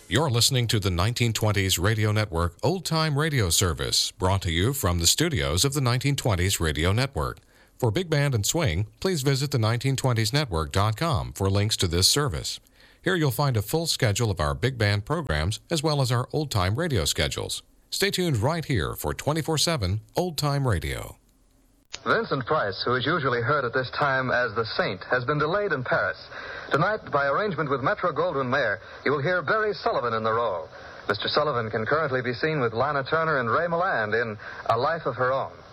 You're listening to the 1920s Radio Network Old Time Radio Service, brought to you from the studios of the 1920s Radio Network. For Big Band and Swing, please visit the1920snetwork.com for links to this service. Here you'll find a full schedule of our big band programs as well as our old-time radio schedules. Stay tuned right here for 24/7 old-time radio. Vincent Price, who is usually heard at this time as the Saint, has been delayed in Paris. Tonight, by arrangement with Metro-Goldwyn-Mayer, you will hear Barry Sullivan in the role. Mr. Sullivan can currently be seen with Lana Turner and Ray Milland in A Life of Her Own.